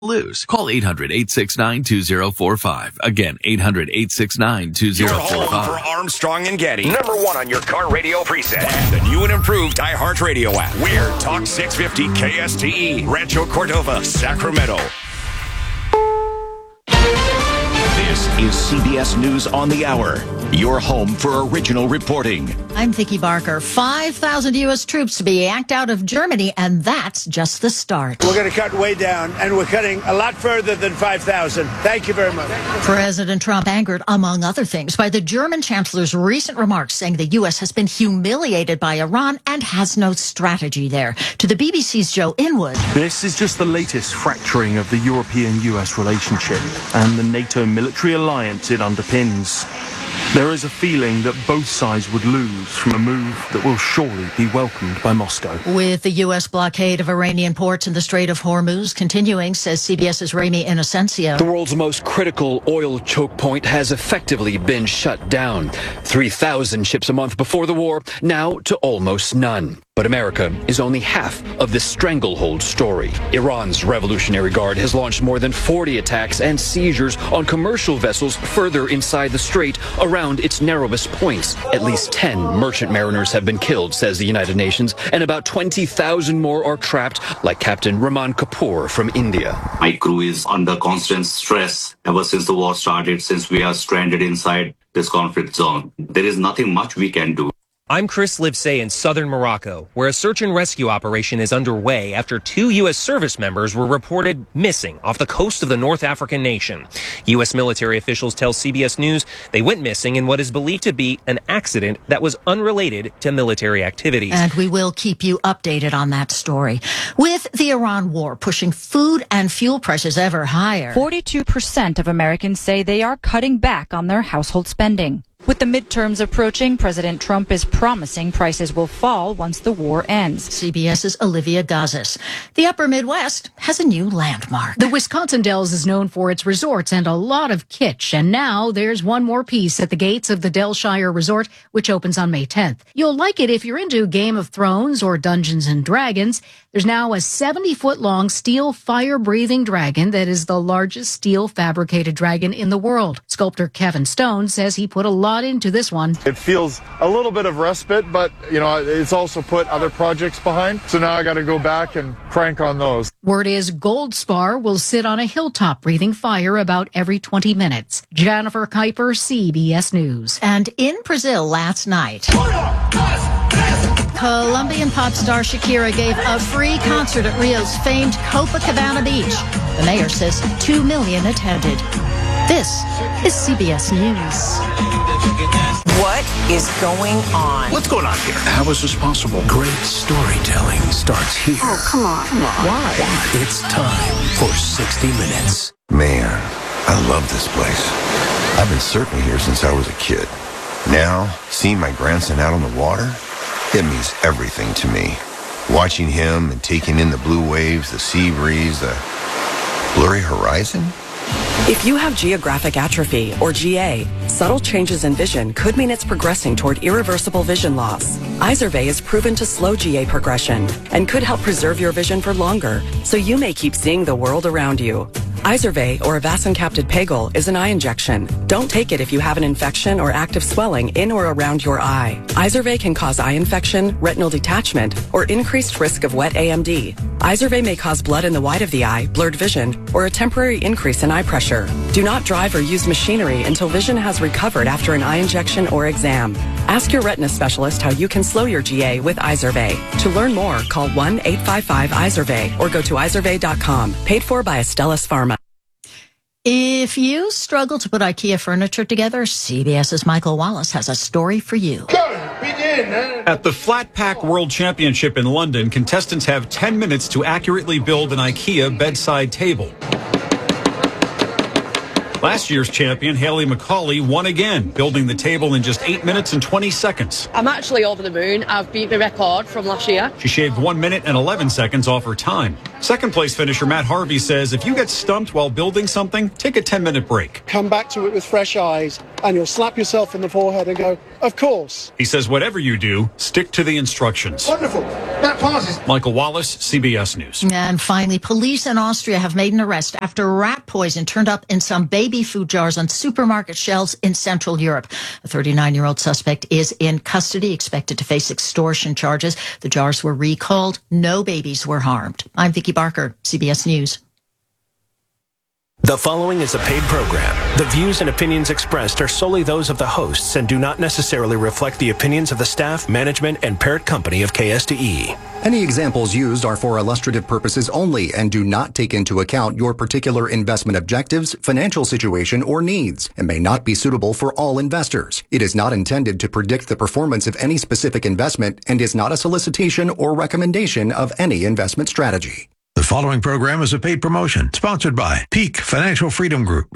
lose. Call 800-869-2045. Again, 800-869-2045. Your home for Armstrong and Getty. Number one on your car radio preset. And the new and improved iHeartRadio app. We're Talk 650 KSTE, Rancho Cordova, Sacramento. This is CBS News on the Hour, your home for original reporting. I'm Vicki Barker. 5,000 U.S. troops to be yanked out of Germany, and that's just the start. We're going to cut way down, and we're cutting a lot further than 5,000. Thank you very much. President Trump angered, among other things, by the German chancellor's recent remarks saying the U.S. has been humiliated by Iran and has no strategy there. To the BBC's Joe Inwood. This is just the latest fracturing of the European-U.S. relationship and the NATO military alliance it underpins. There is a feeling that both sides would lose from a move that will surely be welcomed by Moscow. With the U.S. blockade of Iranian ports in the Strait of Hormuz continuing, says CBS's Ramy Inocencio. The world's most critical oil choke point has effectively been shut down. 3,000 ships a month before the war, now to almost none. But America is only half of this stranglehold story. Iran's Revolutionary Guard has launched more than 40 attacks and seizures on commercial vessels further inside the strait around its narrowest points. At least 10 merchant mariners have been killed, says the United Nations, and about 20,000 more are trapped, like Captain Raman Kapoor from India. My crew is under constant stress ever since the war started, since we are stranded inside this conflict zone. There is nothing much we can do. I'm Chris Livesey in southern Morocco, where a search and rescue operation is underway after 2 U.S. service members were reported missing off the coast of the North African nation. U.S. military officials tell CBS News they went missing in what is believed to be an accident that was unrelated to military activities. And we will keep you updated on that story. With the Iran war pushing food and fuel prices ever higher, 42% of Americans say they are cutting back on their household spending. With the midterms approaching, President Trump is promising prices will fall once the war ends. CBS's Olivia Gazis. The upper Midwest has a new landmark. The Wisconsin Dells is known for its resorts and a lot of kitsch. And now there's one more piece at the gates of the Delshire Resort, which opens on May 10th. You'll like it if you're into Game of Thrones or Dungeons and Dragons. There's now a 70-foot-long steel fire-breathing dragon that is the largest steel fabricated dragon in the world. Sculptor Kevin Stone says he put a lot into this one. It feels a little bit of respite, but, it's also put other projects behind. So now I got to go back and crank on those. Word is Goldspar will sit on a hilltop breathing fire about every 20 minutes. Jennifer Kuiper, CBS News. And in Brazil last night, Colombian pop star Shakira gave a free concert at Rio's famed Copacabana Beach. The mayor says 2 million attended. This is CBS News. What is going on? What's going on here? How is this possible? Great storytelling starts here. Oh, come on. Why? It's time for 60 Minutes. Man, I love this place. I've been surfing here since I was a kid. Now, seeing my grandson out on the water, it means everything to me. Watching him and taking in the blue waves, the sea breeze, the blurry horizon. If you have geographic atrophy, or GA, subtle changes in vision could mean it's progressing toward irreversible vision loss. Izervay is proven to slow GA progression and could help preserve your vision for longer, so you may keep seeing the world around you. Izervay, or avacincaptad pegol, is an eye injection. Don't take it if you have an infection or active swelling in or around your eye. Izervay can cause eye infection, retinal detachment, or increased risk of wet AMD. Izervay may cause blood in the white of the eye, blurred vision, or a temporary increase in eye pressure. Do not drive or use machinery until vision has recovered after an eye injection or exam. Ask your retina specialist how you can slow your GA with Izervay. To learn more, call 1-855-IZERVAY or go to izervay.com. Paid for by Astellas Pharma. If you struggle to put IKEA furniture together, CBS's Michael Wallace has a story for you. At the Flat Pack World Championship in London, contestants have 10 minutes to accurately build an IKEA bedside table. Last year's champion, Haley McCauley, won again, building the table in just 8 minutes and 20 seconds. I'm actually over the moon. I've beat the record from last year. She shaved 1 minute and 11 seconds off her time. Second place finisher Matt Harvey says if you get stumped while building something, take a 10-minute break. Come back to it with fresh eyes, and you'll slap yourself in the forehead and go, Of course. He says whatever you do, stick to the instructions. Wonderful. That passes. Michael Wallace, CBS News. And finally, police in Austria have made an arrest after rat poison turned up in some baby food jars on supermarket shelves in Central Europe. A 39-year-old suspect is in custody, expected to face extortion charges. The jars were recalled. No babies were harmed. I'm Vicki Barker, CBS News. The following is a paid program. The views and opinions expressed are solely those of the hosts and do not necessarily reflect the opinions of the staff, management, and parent company of KSTE. Any examples used are for illustrative purposes only and do not take into account your particular investment objectives, financial situation, or needs, and may not be suitable for all investors. It is not intended to predict the performance of any specific investment and is not a solicitation or recommendation of any investment strategy. The following program is a paid promotion sponsored by Peak Financial Freedom Group.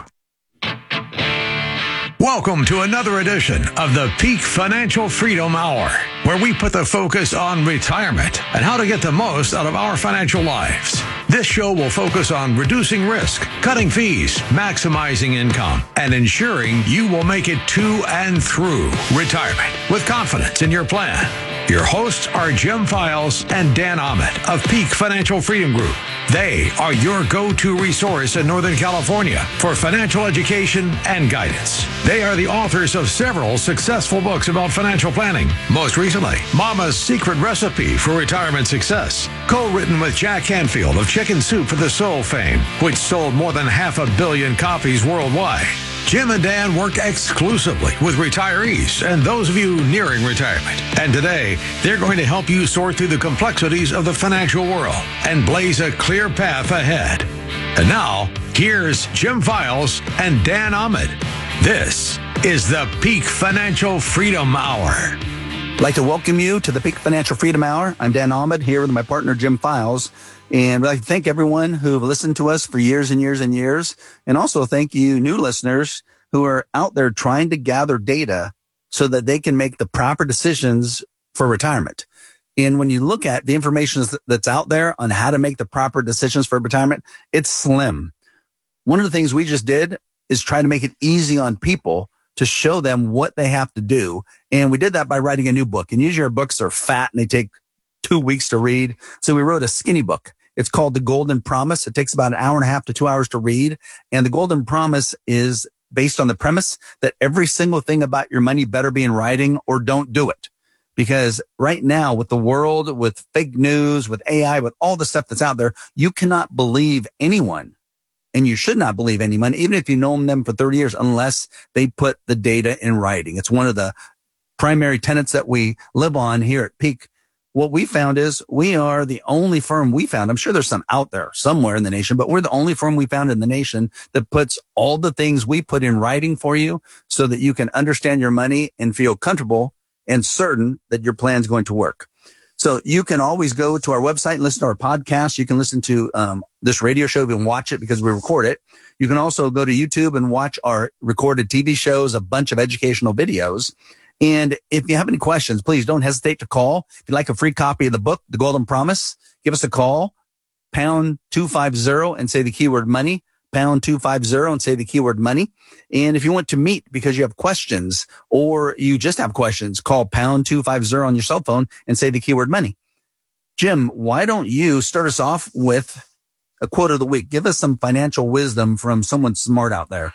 Welcome to another edition of the Peak Financial Freedom Hour, where we put the focus on retirement and how to get the most out of our financial lives. This show will focus on reducing risk, cutting fees, maximizing income, and ensuring you will make it to and through retirement with confidence in your plan. Your hosts are Jim Files and Dan Ahmed of Peak Financial Freedom Group. They are your go-to resource in Northern California for financial education and guidance. They are the authors of several successful books about financial planning. Most recently, Mama's Secret Recipe for Retirement Success, co-written with Jack Canfield of Chicken Soup for the Soul fame, which sold more than 500 million copies worldwide. Jim and Dan work exclusively with retirees and those of you nearing retirement. And today, they're going to help you sort through the complexities of the financial world and blaze a clear path ahead. And now, here's Jim Files and Dan Ahmed. This is the Peak Financial Freedom Hour. I'd like to welcome you to the Peak Financial Freedom Hour. I'm Dan Ahmed here with my partner, Jim Files. And I'd like to thank everyone who've listened to us for years and years and years. And also thank you new listeners who are out there trying to gather data so that they can make the proper decisions for retirement. And when you look at the information that's out there on how to make the proper decisions for retirement, it's slim. One of the things we just did is try to make it easy on people to show them what they have to do. And we did that by writing a new book. And usually our books are fat and they take 2 weeks to read. So we wrote a skinny book. It's called The Golden Promise. It takes about an hour and a half to 2 hours to read. And The Golden Promise is based on the premise that every single thing about your money better be in writing or don't do it. Because right now with the world, with fake news, with AI, with all the stuff that's out there, you cannot believe anyone. And you should not believe anyone, even if you've known them for 30 years, unless they put the data in writing. It's one of the primary tenets that we live on here at Peak. What we found is we are the only firm we found. I'm sure there's some out there somewhere in the nation, but we're the only firm we found in the nation that puts all the things we put in writing for you so that you can understand your money and feel comfortable and certain that your plan is going to work. So you can always go to our website and listen to our podcast. You can listen to this radio show. You can watch it because we record it. You can also go to YouTube and watch our recorded TV shows, a bunch of educational videos. And if you have any questions, please don't hesitate to call. If you'd like a free copy of the book, The Golden Promise, give us a call, pound 250 and say the keyword money, pound 250 and say the keyword money. And if you want to meet because you have questions or you just have questions, call pound 250 on your cell phone and say the keyword money. Jim, why don't you start us off with a quote of the week? Give us some financial wisdom from someone smart out there.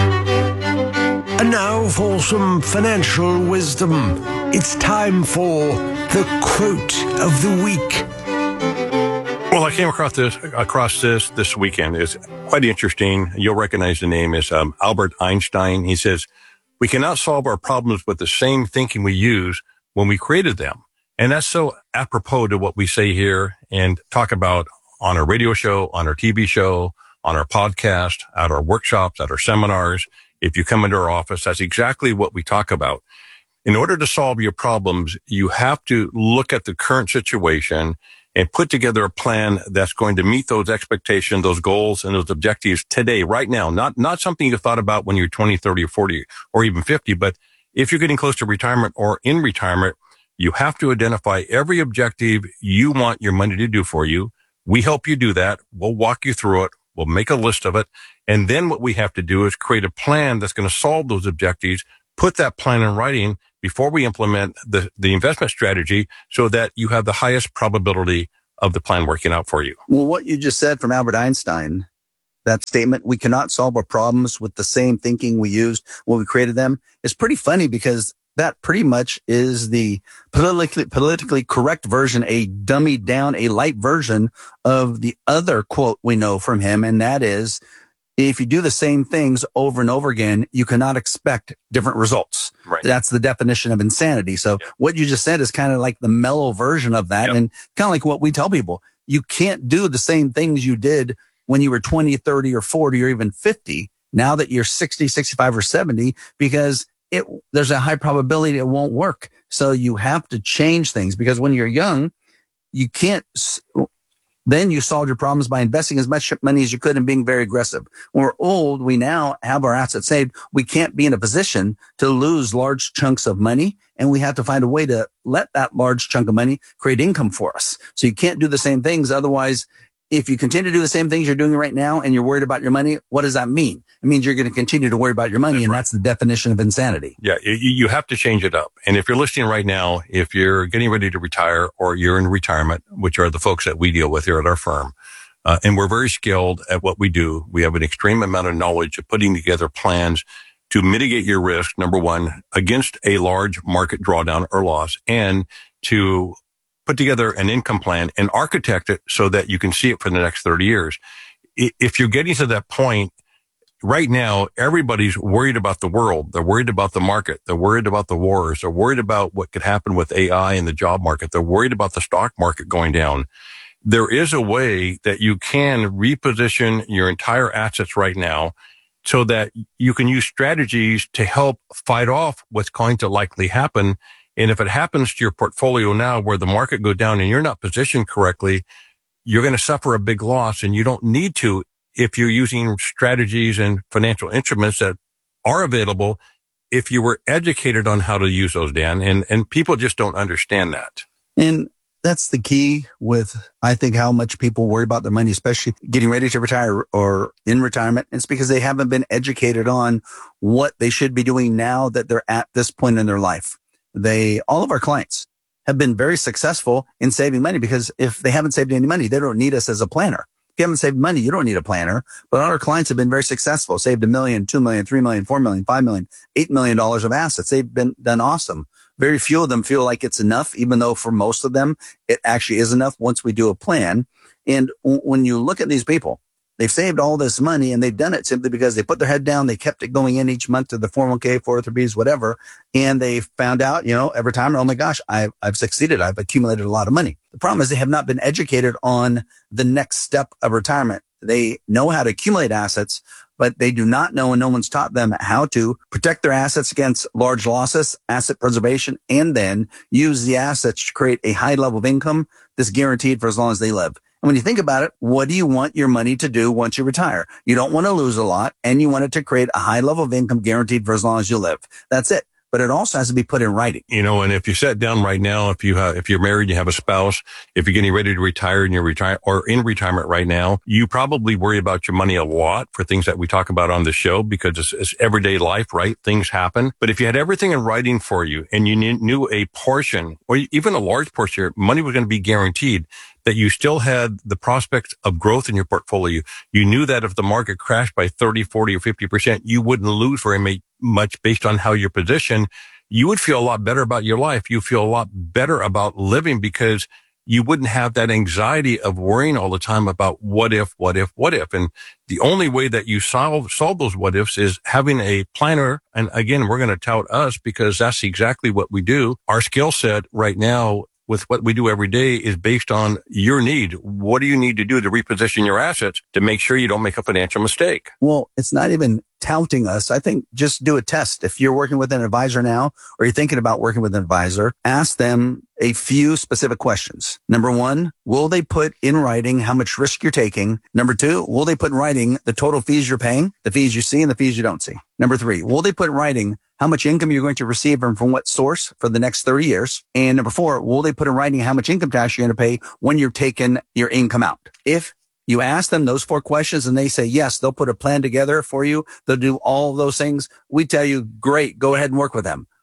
And now for some financial wisdom. It's time for the quote of the week. Well, I came across this weekend. It's quite interesting. You'll recognize the name. Is Albert Einstein. He says, we cannot solve our problems with the same thinking we used when we created them. And that's so apropos to what we say here and talk about on our radio show, on our TV show, on our podcast, at our workshops, at our seminars. If you come into our office, that's exactly what we talk about. In order to solve your problems, you have to look at the current situation and put together a plan that's going to meet those expectations, those goals, and those objectives today, right now. Not something you thought about when you're 20, 30, or 40, or even 50, but if you're getting close to retirement or in retirement, you have to identify every objective you want your money to do for you. We help you do that. We'll walk you through it. We'll make a list of it. And then what we have to do is create a plan that's going to solve those objectives, put that plan in writing, before we implement the investment strategy so that you have the highest probability of the plan working out for you. Well, what you just said from Albert Einstein, that statement, we cannot solve our problems with the same thinking we used when we created them, is pretty funny because that pretty much is the politically correct version, a dummied down, a light version of the other quote we know from him. And that is, if you do the same things over and over again, you cannot expect different results. Right. That's the definition of insanity. So what you just said is kind of like the mellow version of that. And kind of like what we tell people, you can't do the same things you did when you were 20, 30 or 40 or even 50, now that you're 60, 65 or 70, because there's a high probability it won't work. So you have to change things because when you're young, you can't, then you solve your problems by investing as much money as you could and being very aggressive. When we're old, we now have our assets saved. We can't be in a position to lose large chunks of money, and we have to find a way to let that large chunk of money create income for us. So you can't do the same things. Otherwise, if you continue to do the same things you're doing right now and you're worried about your money, what does that mean? It means you're going to continue to worry about your money, and that's the definition of insanity. Yeah, you have to change it up. And if you're listening right now, if you're getting ready to retire or you're in retirement, which are the folks that we deal with here at our firm, and we're very skilled at what we do. We have an extreme amount of knowledge of putting together plans to mitigate your risk, number one, against a large market drawdown or loss, and to put together an income plan and architect it so that you can see it for the next 30 years. If you're getting to that point, right now, everybody's worried about the world. They're worried about the market. They're worried about the wars. They're worried about what could happen with AI in the job market. They're worried about the stock market going down. There is a way that you can reposition your entire assets right now so that you can use strategies to help fight off what's going to likely happen. And if it happens to your portfolio now where the market goes down and you're not positioned correctly, you're going to suffer a big loss, and you don't need to if you're using strategies and financial instruments that are available if you were educated on how to use those, Dan. And people just don't understand that. And that's the key with, I think, how much people worry about their money, especially getting ready to retire or in retirement. It's because they haven't been educated on what they should be doing now that they're at this point in their life. All of our clients have been very successful in saving money because if they haven't saved any money, they don't need us as a planner. If you haven't saved money, you don't need a planner. But all our clients have been very successful, saved $1 million, $2 million, $3 million, $4 million, $5 million, $8 million of assets. They've been done awesome. Very few of them feel like it's enough, even though for most of them, it actually is enough once we do a plan. And when you look at these people, they've saved all this money and they've done it simply because they put their head down. They kept it going in each month to the 401k, 403bs, whatever. And they found out, every time, oh my gosh, I've succeeded. I've accumulated a lot of money. The problem is they have not been educated on the next step of retirement. They know how to accumulate assets, but they do not know, and no one's taught them how to protect their assets against large losses, asset preservation, and then use the assets to create a high level of income that's guaranteed for as long as they live. And when you think about it, what do you want your money to do once you retire? You don't want to lose a lot, and you want it to create a high level of income guaranteed for as long as you live. That's it. But it also has to be put in writing. And if you sat down right now, if you're married, you have a spouse, if you're getting ready to retire and you're in retirement right now, you probably worry about your money a lot for things that we talk about on the show because it's everyday life, right? Things happen. But if you had everything in writing for you and you knew a portion or even a large portion, your money was going to be guaranteed, that you still had the prospect of growth in your portfolio. You knew that if the market crashed by 30, 40, or 50%, you wouldn't lose very much based on how you're positioned. You would feel a lot better about your life. You feel a lot better about living because you wouldn't have that anxiety of worrying all the time about what if. And the only way that you solve those what ifs is having a planner. And again, we're going to tout us because that's exactly what we do. Our skill set right now with what we do every day is based on your need. What do you need to do to reposition your assets to make sure you don't make a financial mistake? Well, it's not even touting us. I think just do a test. If you're working with an advisor now, or you're thinking about working with an advisor, ask them a few specific questions. Number one, will they put in writing how much risk you're taking? Number two, will they put in writing the total fees you're paying, the fees you see and the fees you don't see? Number three, will they put in writing how much income you're going to receive and from what source for the next 30 years? And number four, will they put in writing how much income tax you're going to pay when you're taking your income out? If you ask them those four questions and they say yes, they'll put a plan together for you. They'll do all of those things. We tell you, great, go ahead and work with them.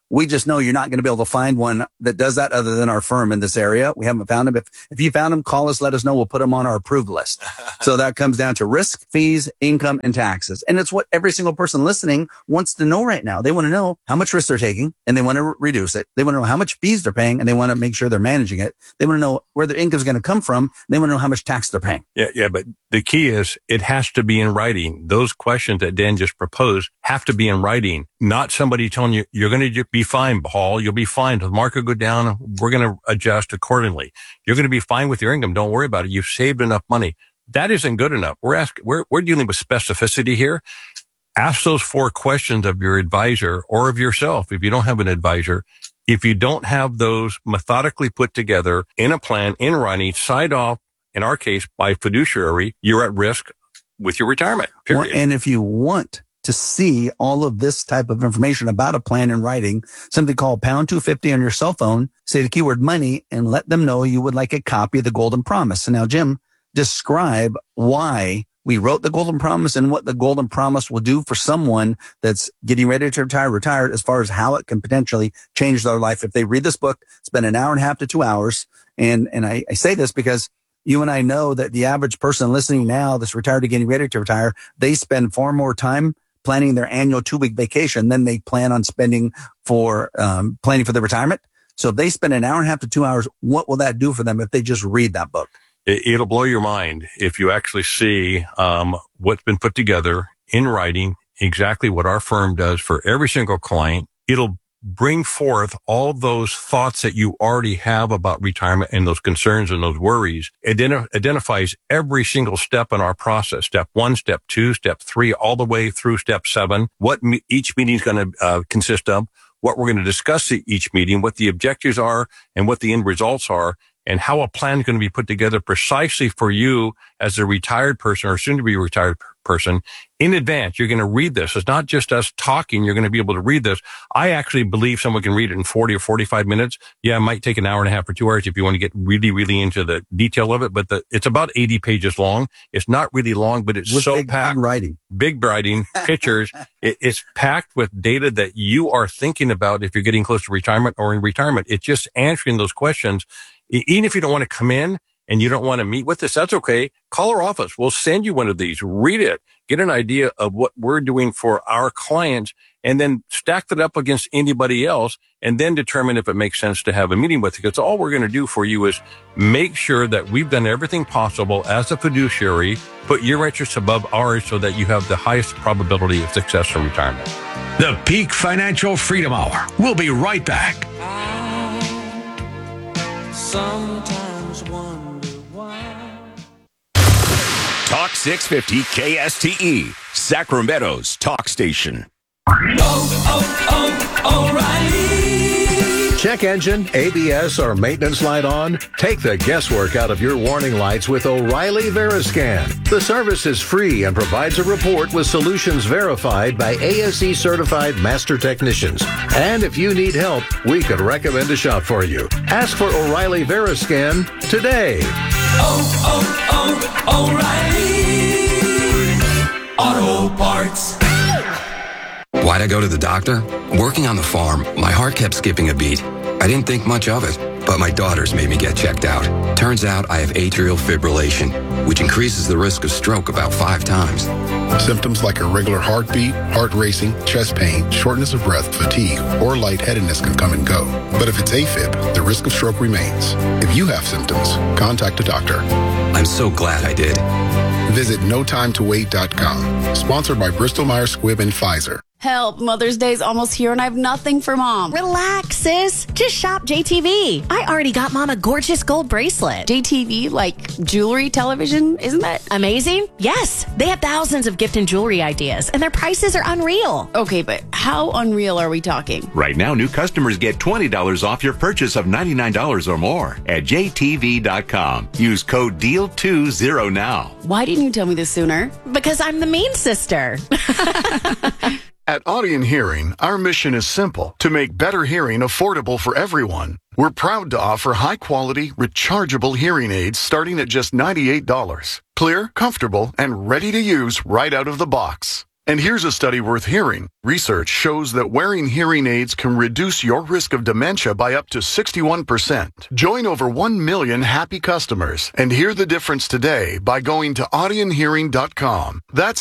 We just know you're not going to be able to find one that does that other than our firm in this area. We haven't found them. If you found them, call us, let us know. We'll put them on our approved list. So that comes down to risk, fees, income, and taxes. And it's what every single person listening wants to know right now. They want to know how much risk they're taking and they want to reduce it. They want to know how much fees they're paying and they want to make sure they're managing it. They want to know where their income is going to come from. They want to know how much tax they're paying. Yeah. But the key is it has to be in writing. Those questions that Dan just proposed have to be in writing, not somebody telling you, you're going to be fine, Paul. You'll be fine. The market go down. We're going to adjust accordingly. You're going to be fine with your income. Don't worry about it. You've saved enough money. That isn't good enough. We're dealing with specificity here. Ask those 4 questions of your advisor or of yourself. If you don't have an advisor, if you don't have those methodically put together in a plan, in writing, signed off, in our case, by fiduciary, you're at risk with your retirement. Period. Well, and if you want to see all of this type of information about a plan in writing, simply call pound 250 on your cell phone, say the keyword money, and let them know you would like a copy of the Golden Promise. So now, Jim, describe why we wrote the Golden Promise and what the Golden Promise will do for someone that's getting ready to retire, as far as how it can potentially change their life. If they read this book, spend an hour and a half to 2 hours. And I say this because you and I know that the average person listening now that's retired or getting ready to retire, they spend far more time planning their annual 2-week vacation than they plan on spending for planning for their retirement. So if they spend an hour and a half to 2 hours, what will that do for them if they just read that book? It'll blow your mind if you actually see what's been put together in writing, exactly what our firm does for every single client. It'll bring forth all those thoughts that you already have about retirement and those concerns and those worries. It identifies every single step in our process, step 1, step 2, step 3, all the way through step 7, what each meeting is going to consist of, what we're going to discuss at each meeting, what the objectives are and what the end results are, and how a plan is going to be put together precisely for you as a retired person or soon to be retired person in advance. You're going to read this. It's not just us talking. You're going to be able to read this. I actually believe someone can read it in 40 or 45 minutes. Yeah, it might take an hour and a half or 2 hours if you want to get really, really into the detail of it, but it's about 80 pages long. It's not really long, but it's so packed. Big writing, pictures. It's packed with data that you are thinking about if you're getting close to retirement or in retirement. It's just answering those questions. Even if you don't want to come in and you don't want to meet with us, that's okay. Call our office. We'll send you one of these. Read it. Get an idea of what we're doing for our clients and then stack that up against anybody else and then determine if it makes sense to have a meeting with you. Because all we're going to do for you is make sure that we've done everything possible as a fiduciary, put your interests above ours so that you have the highest probability of success in retirement. The Peak Financial Freedom Hour. We'll be right back. Sometimes wonder why. Talk 650 KSTE, Sacramento's talk station. O'Reilly. Check engine, ABS, or maintenance light on? Take the guesswork out of your warning lights with O'Reilly Veriscan. The service is free and provides a report with solutions verified by ASE certified master technicians. And if you need help, we could recommend a shop for you. Ask for O'Reilly Veriscan today. O'Reilly Auto Parts. Why'd I go to the doctor? Working on the farm, my heart kept skipping a beat. I didn't think much of it, but my daughters made me get checked out. Turns out I have atrial fibrillation, which increases the risk of stroke about 5 times. Symptoms like irregular heartbeat, heart racing, chest pain, shortness of breath, fatigue, or lightheadedness can come and go. But if it's AFib, the risk of stroke remains. If you have symptoms, contact a doctor. I'm so glad I did. Visit notimetowait.com. Sponsored by Bristol-Myers Squibb and Pfizer. Help, Mother's Day's almost here and I have nothing for Mom. Relax, sis. Just shop JTV. I already got Mom a gorgeous gold bracelet. JTV, like jewelry, television? Isn't that amazing? Yes. They have thousands of gift and jewelry ideas and their prices are unreal. Okay, but how unreal are we talking? Right now, new customers get $20 off your purchase of $99 or more at JTV.com. Use code DEAL20 now. Why didn't you tell me this sooner? Because I'm the mean sister. At Audien Hearing, our mission is simple: to make better hearing affordable for everyone. We're proud to offer high-quality, rechargeable hearing aids starting at just $98. Clear, comfortable, and ready to use right out of the box. And here's a study worth hearing. Research shows that wearing hearing aids can reduce your risk of dementia by up to 61%. Join over 1 million happy customers and hear the difference today by going to audionhearing.com. That's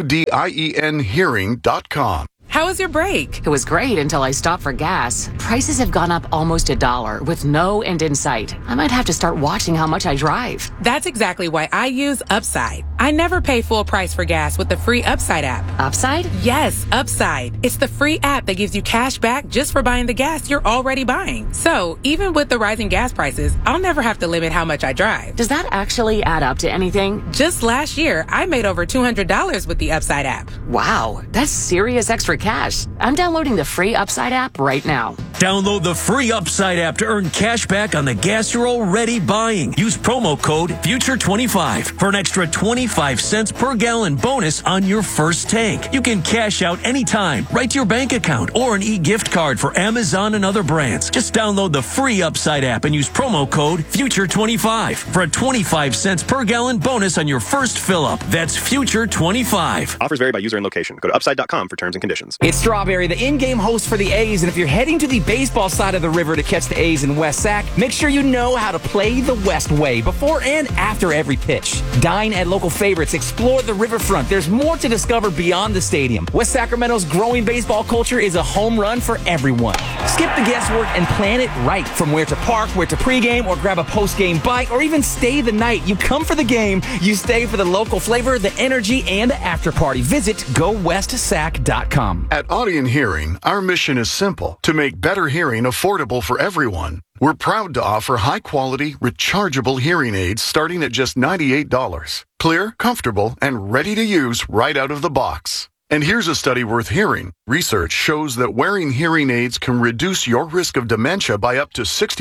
AUDIEN hearing.com. How was your break? It was great until I stopped for gas. Prices have gone up almost $1 with no end in sight. I might have to start watching how much I drive. That's exactly why I use Upside. I never pay full price for gas with the free Upside app. Upside? Yes, Upside. It's the free app that gives you cash back just for buying the gas you're already buying. So even with the rising gas prices, I'll never have to limit how much I drive. Does that actually add up to anything? Just last year, I made over $200 with the Upside app. Wow, that's serious extra cash. I'm downloading the free Upside app right now. Download the free Upside app to earn cash back on the gas you're already buying. Use promo code FUTURE25 for an extra 25 cents per gallon bonus on your first tank. You can cash out anytime, right to your bank account, or an e-gift card for Amazon and other brands. Just download the free Upside app and use promo code FUTURE25 for a 25 cents per gallon bonus on your first fill-up. That's FUTURE25. Offers vary by user and location. Go to upside.com for terms and conditions. It's Strawberry, the in-game host for the A's, and if you're heading to the baseball side of the river to catch the A's in West Sac, make sure you know how to play the West way before and after every pitch. Dine at local favorites, explore the riverfront. There's more to discover beyond the stadium. West Sacramento's growing baseball culture is a home run for everyone. Skip the guesswork and plan it right. From where to park, where to pregame, or grab a postgame bite, or even stay the night. You come for the game, you stay for the local flavor, the energy, and the after party. Visit GoWestSac.com. At Audion Hearing, our mission is simple: to make better hearing affordable for everyone. We're proud to offer high-quality, rechargeable hearing aids starting at just $98. Clear, comfortable, and ready to use right out of the box. And here's a study worth hearing. Research shows that wearing hearing aids can reduce your risk of dementia by up to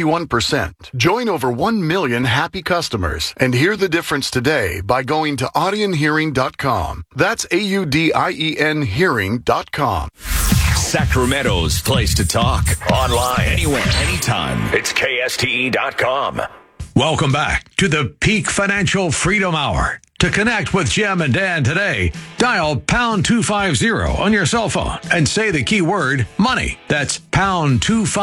61%. Join over 1 million happy customers and hear the difference today by going to audionhearing.com. That's AUDIEN hearing.com. Sacramento's place to talk. Online, anywhere, anytime. It's KSTE.com. Welcome back to the Peak Financial Freedom Hour. To connect with Jim and Dan today, dial pound 250 on your cell phone and say the keyword money. That's pound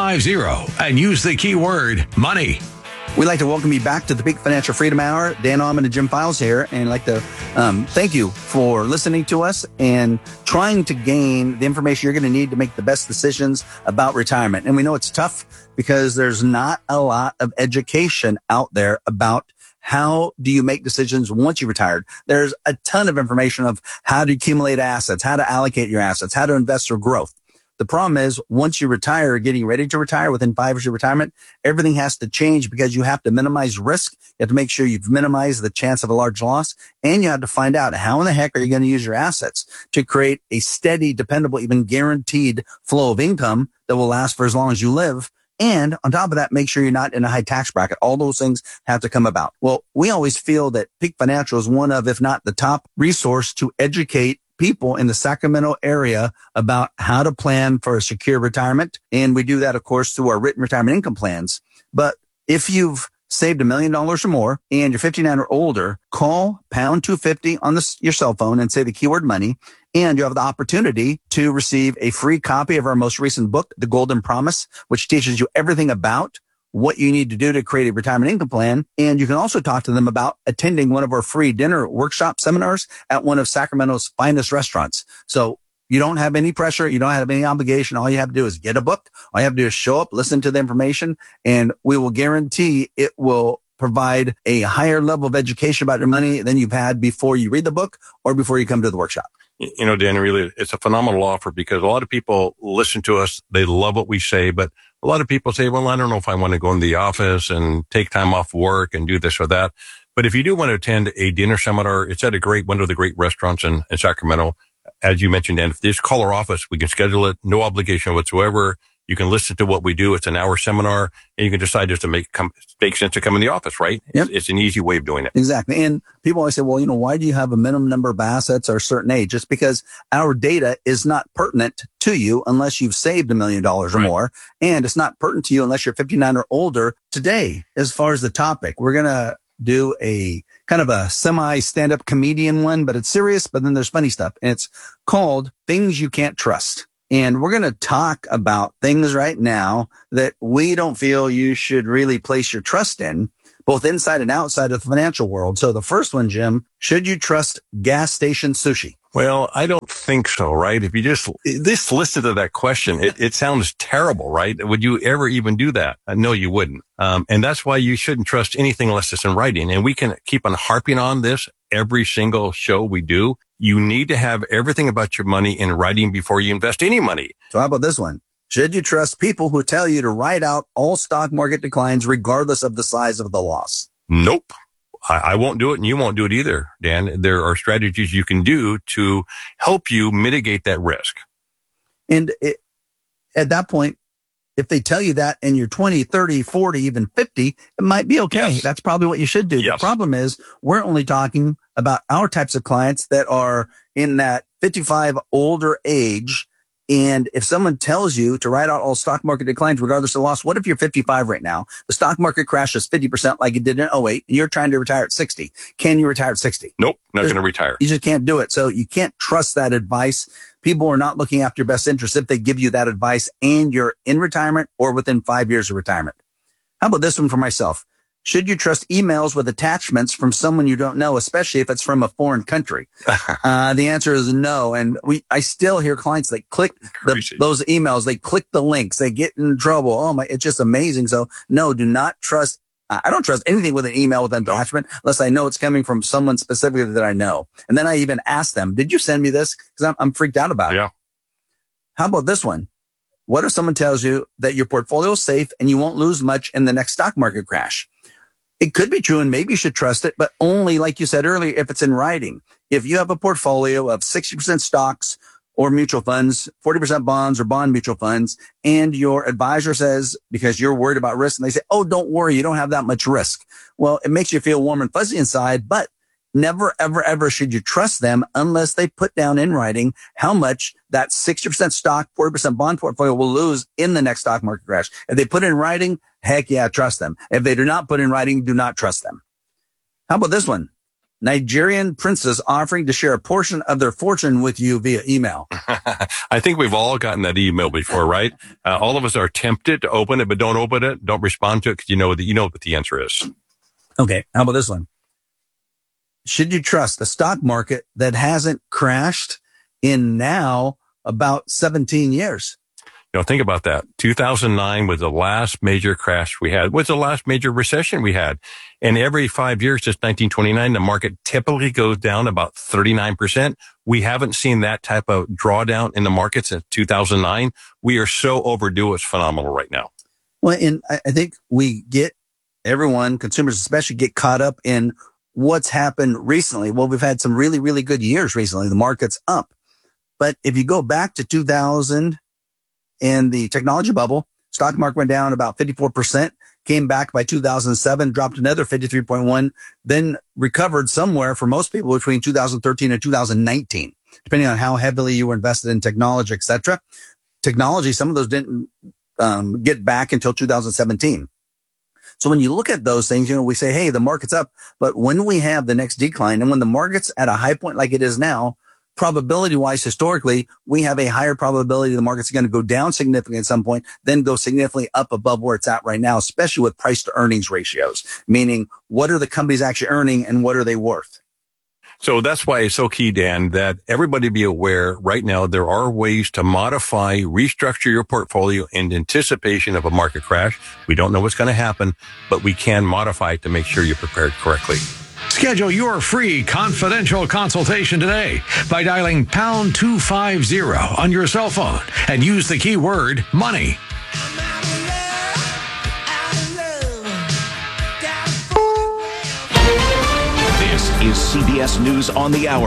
250 and use the keyword money. We'd like to welcome you back to the Peak Financial Freedom Hour. Dan Allman and Jim Files here. And I'd like to thank you for listening to us and trying to gain the information you're going to need to make the best decisions about retirement. And we know it's tough because there's not a lot of education out there about how do you make decisions once you're retired. There's a ton of information of how to accumulate assets, how to allocate your assets, how to invest for growth. The problem is once you retire, getting ready to retire within 5 years of retirement, everything has to change because you have to minimize risk. You have to make sure you've minimized the chance of a large loss, and you have to find out how in the heck are you going to use your assets to create a steady, dependable, even guaranteed flow of income that will last for as long as you live. And on top of that, make sure you're not in a high tax bracket. All those things have to come about. Well, we always feel that Peak Financial is one of, if not the top resource to educate people in the Sacramento area about how to plan for a secure retirement. And we do that, of course, through our written retirement income plans. But if you've saved $1 million or more and you're 59 or older, call pound 250 on your cell phone and say the keyword money. And you have the opportunity to receive a free copy of our most recent book, The Golden Promise, which teaches you everything about what you need to do to create a retirement income plan. And you can also talk to them about attending one of our free dinner workshop seminars at one of Sacramento's finest restaurants. So you don't have any pressure. You don't have any obligation. All you have to do is get a book. All you have to do is show up, listen to the information, and we will guarantee it will provide a higher level of education about your money than you've had before you read the book or before you come to the workshop. You know, Dan, really, it's a phenomenal offer because a lot of people listen to us. They love what we say, but a lot of people say, well, I don't know if I want to go into the office and take time off work and do this or that. But if you do want to attend a dinner seminar, it's at one of the great restaurants in Sacramento. As you mentioned, Dan, if they just call our office, we can schedule it, no obligation whatsoever. You can listen to what we do. It's an hour seminar, and you can decide just to make sense to come in the office, right? Yep. It's an easy way of doing it. Exactly. And people always say, well, why do you have a minimum number of assets or a certain age? Just because our data is not pertinent to you unless you've saved $1 million or more. And it's not pertinent to you unless you're 59 or older. Today, as far as the topic, we're going to do a kind of a semi-stand-up comedian one, but it's serious, but then there's funny stuff. And it's called Things You Can't Trust. And we're going to talk about things right now that we don't feel you should really place your trust in, both inside and outside of the financial world. So the first one, Jim, should you trust gas station sushi? Well, I don't think so, right? If you just listen to that question, it sounds terrible, right? Would you ever even do that? No, you wouldn't. And that's why you shouldn't trust anything unless it's in writing. And we can keep on harping on this every single show we do. You need to have everything about your money in writing before you invest any money. So how about this one? Should you trust people who tell you to write out all stock market declines regardless of the size of the loss? Nope. I won't do it, and you won't do it either, Dan. There are strategies you can do to help you mitigate that risk. And at that point, if they tell you that and you're 20, 30, 40, even 50, it might be okay. Yes. That's probably what you should do. Yes. The problem is we're only talking about our types of clients that are in that 55 older age. And if someone tells you to write out all stock market declines, regardless of loss, what if you're 55 right now? The stock market crashes 50% like it did in 08, and you're trying to retire at 60. Can you retire at 60? Nope, not going to retire. You just can't do it. So you can't trust that advice. People are not looking after your best interest if they give you that advice and you're in retirement or within 5 years of retirement. How about this one for myself? Should you trust emails with attachments from someone you don't know, especially if it's from a foreign country? The answer is no. And I still hear clients that click those emails. They click the links. They get in trouble. Oh my, it's just amazing. So no, do not trust. I don't trust anything with an email with an attachment unless I know it's coming from someone specifically that I know. And then I even ask them, did you send me this? Because I'm freaked out about it. How about this one? What if someone tells you that your portfolio is safe and you won't lose much in the next stock market crash? It could be true, and maybe you should trust it, but only, like you said earlier, if it's in writing. If you have a portfolio of 60% stocks or mutual funds, 40% bonds or bond mutual funds, and your advisor says, because you're worried about risk, and they say, oh, don't worry, you don't have that much risk. Well, it makes you feel warm and fuzzy inside, but never, ever, ever should you trust them unless they put down in writing how much that 60% stock, 40% bond portfolio will lose in the next stock market crash. If they put it in writing, heck yeah, trust them. If they do not put in writing, do not trust them. How about this one? Nigerian princes offering to share a portion of their fortune with you via email. I think we've all gotten that email before, right? All of us are tempted to open it, but don't open it. Don't respond to it because you know what the answer is. Okay. How about this one? Should you trust a stock market that hasn't crashed in now about 17 years? Think about that. 2009 was the last major crash we had, was the last major recession we had. And every 5 years, since 1929, the market typically goes down about 39%. We haven't seen that type of drawdown in the market since 2009. We are so overdue. It's phenomenal right now. Well, and I think everyone, consumers especially, get caught up in what's happened recently. Well, we've had some really, really good years recently. The market's up. But if you go back to 2000 and the technology bubble, stock market went down about 54%, came back by 2007, dropped another 53.1, then recovered somewhere for most people between 2013 and 2019, depending on how heavily you were invested in technology, etc. Technology, some of those didn't get back until 2017. So when you look at those things, we say, hey, the market's up. But when we have the next decline and when the market's at a high point like it is now, probability wise, historically, we have a higher probability the market's going to go down significantly at some point, then go significantly up above where it's at right now, especially with price to earnings ratios, meaning what are the companies actually earning and what are they worth? So that's why it's so key, Dan, that everybody be aware right now there are ways to modify, restructure your portfolio in anticipation of a market crash. We don't know what's going to happen, but we can modify it to make sure you're prepared correctly. Schedule your free confidential consultation today by dialing pound 250 on your cell phone and use the keyword money. This is CBS News on the Hour.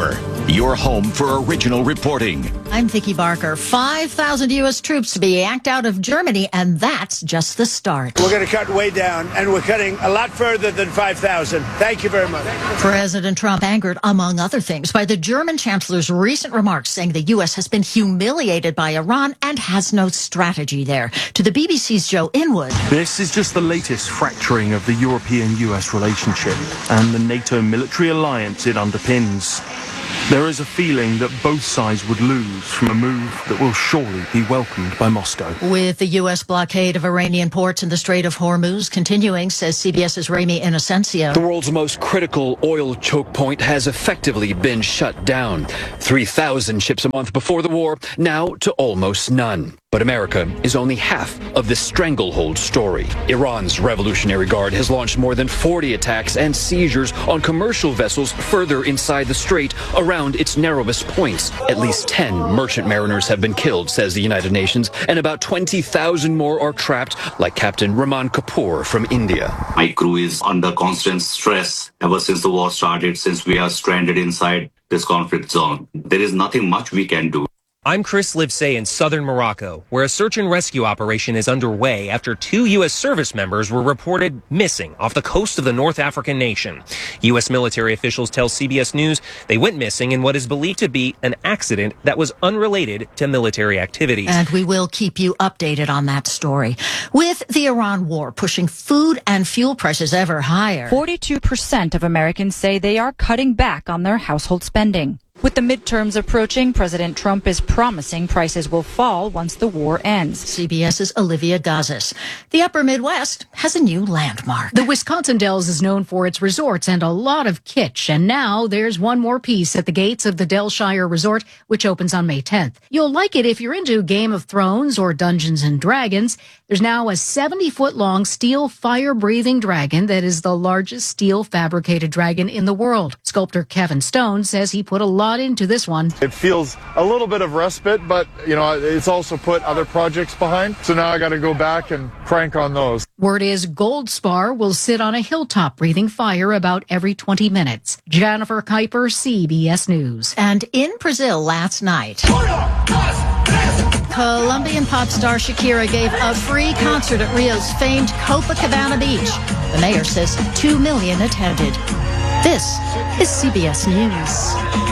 your home for original reporting. I'm Vicki Barker. 5,000 U.S. troops to be yanked out of Germany, and that's just the start. We're going to cut way down, and we're cutting a lot further than 5,000. Thank you very much. President Trump angered, among other things, by the German chancellor's recent remarks saying the U.S. has been humiliated by Iran and has no strategy there. To the BBC's Joe Inwood. This is just the latest fracturing of the European-US relationship and the NATO military alliance it underpins. There is a feeling that both sides would lose from a move that will surely be welcomed by Moscow. With the U.S. blockade of Iranian ports in the Strait of Hormuz continuing, says CBS's Ramy Inocencio. The world's most critical oil choke point has effectively been shut down. 3,000 ships a month before the war, now to almost none. But America is only half of this stranglehold story. Iran's Revolutionary Guard has launched more than 40 attacks and seizures on commercial vessels further inside the strait around its narrowest points. At least 10 merchant mariners have been killed, says the United Nations, and about 20,000 more are trapped, like Captain Raman Kapoor from India. My crew is under constant stress ever since the war started, since we are stranded inside this conflict zone. There is nothing much we can do. I'm Chris Livesey in southern Morocco, where a search and rescue operation is underway after 2 U.S. service members were reported missing off the coast of the North African nation. U.S. military officials tell CBS News they went missing in what is believed to be an accident that was unrelated to military activities. And we will keep you updated on that story. With the Iran war pushing food and fuel prices ever higher, 42% of Americans say they are cutting back on their household spending. With the midterms approaching, President Trump is promising prices will fall once the war ends. CBS's Olivia Gazis. The upper Midwest has a new landmark. The Wisconsin Dells is known for its resorts and a lot of kitsch. And now there's one more piece at the gates of the Delshire Resort, which opens on May 10th. You'll like it if you're into Game of Thrones or Dungeons and Dragons. There's now a 70-foot-long steel fire-breathing dragon that is the largest steel fabricated dragon in the world. Sculptor Kevin Stone says he put a lot into this one. It feels a little bit of respite, but, it's also put other projects behind. So now I got to go back and crank on those. Word is Goldspar will sit on a hilltop breathing fire about every 20 minutes. Jennifer Kuiper, CBS News. And in Brazil last night, Colombian pop star Shakira gave a free concert at Rio's famed Copacabana Beach. The mayor says 2 million attended. This is CBS News.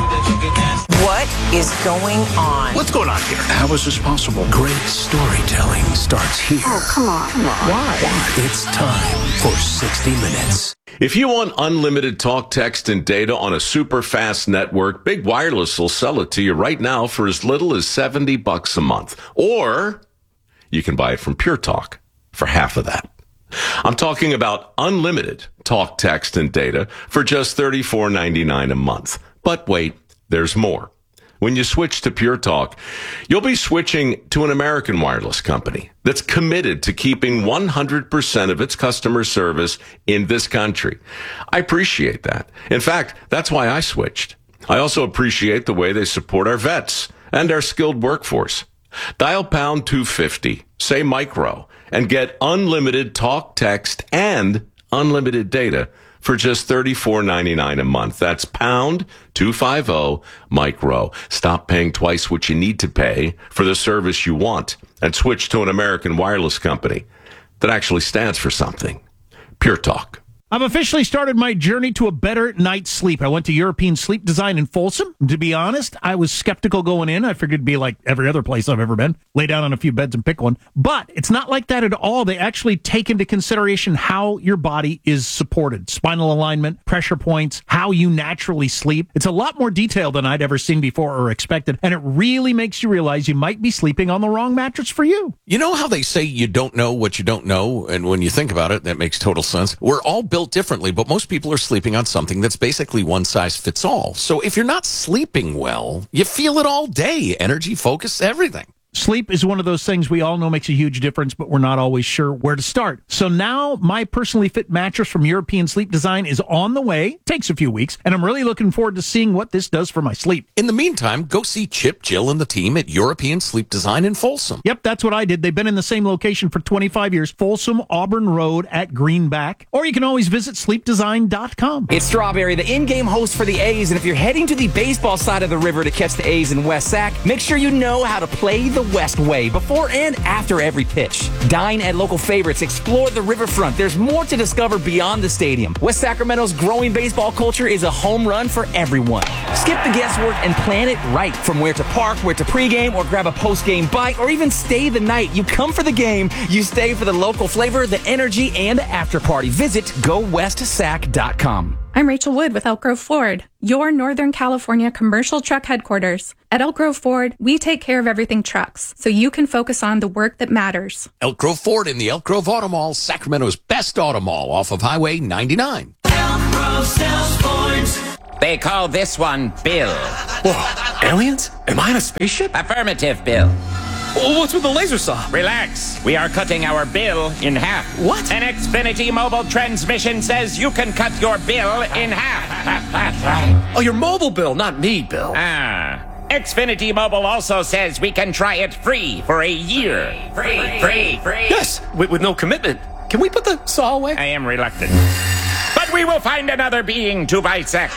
What is going on? What's going on here? How is this possible? Great storytelling starts here. Oh, come on. Why? It's time for 60 Minutes. If you want unlimited talk, text, and data on a super fast network, Big Wireless will sell it to you right now for as little as $70 a month. Or you can buy it from Pure Talk for half of that. I'm talking about unlimited talk, text, and data for just $34.99 a month. But wait, there's more. When you switch to Pure Talk, you'll be switching to an American wireless company that's committed to keeping 100% of its customer service in this country. I appreciate that. In fact, that's why I switched. I also appreciate the way they support our vets and our skilled workforce. Dial pound 250, say micro, and get unlimited talk, text, and unlimited data for just $34.99 a month. That's pound 250 micro. Stop paying twice what you need to pay for the service you want and switch to an American wireless company that actually stands for something. Pure Talk. I've officially started my journey to a better night's sleep. I went to European Sleep Design in Folsom. To be honest, I was skeptical going in. I figured it'd be like every other place I've ever been. Lay down on a few beds and pick one. But it's not like that at all. They actually take into consideration how your body is supported. Spinal alignment, pressure points, how you naturally sleep. It's a lot more detailed than I'd ever seen before or expected. And it really makes you realize you might be sleeping on the wrong mattress for you. You know how they say you don't know what you don't know? And when you think about it, that makes total sense. We're all built differently, but most people are sleeping on something that's basically one size fits all. So if you're not sleeping well, you feel it all day. Energy, focus, everything. Sleep is one of those things we all know makes a huge difference, but we're not always sure where to start. So now my personally fit mattress from European Sleep Design is on the way. Takes a few weeks, and I'm really looking forward to seeing what this does for my sleep. In the meantime, go see Chip, Jill, and the team at European Sleep Design in Folsom. Yep, that's what I did. They've been in the same location for 25 years, Folsom Auburn Road at Greenback. Or you can always visit sleepdesign.com. It's Strawberry, the in-game host for the A's, and if you're heading to the baseball side of the river to catch the A's in West Sac, make sure you know how to play the West way before and after every pitch. Dine at local favorites, explore the riverfront. There's more to discover beyond the stadium. West Sacramento's growing baseball culture is a home run for everyone. Skip the guesswork and plan it right. From where to park, where to pregame, or grab a post-game bite, or even stay the night. You come for the game, you stay for the local flavor, the energy, and the after party. Visit GoWestSac.com. I'm Rachel Wood with Elk Grove Ford, your Northern California commercial truck headquarters. At Elk Grove Ford, we take care of everything trucks, so you can focus on the work that matters. Elk Grove Ford in the Elk Grove Auto Mall, Sacramento's best auto mall off of Highway 99. Elk Grove sells Fords. They call this one Bill. Whoa, aliens? Am I in a spaceship? Affirmative, Bill. What's with the laser saw? Relax. We are cutting our bill in half. What? An Xfinity mobile transmission says you can cut your bill in half. Oh, your mobile bill, not me, Bill. Xfinity Mobile also says we can try it free for a year. Free. Yes, with no commitment. Can we put the saw away? I am reluctant. But we will find another being to bisect.